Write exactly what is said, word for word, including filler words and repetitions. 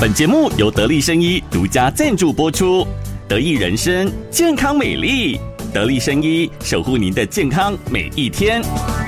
本节目由得力生医独家赞助播出，得益人生健康美丽，得力生医守护您的健康每一天。